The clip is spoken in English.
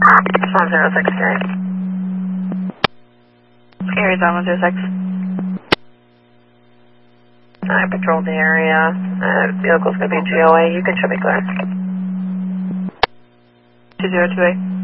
106 Gary. Gary's on 106. I patrolled the area. Vehicle's going to be GOA. You can show me clear. 202A.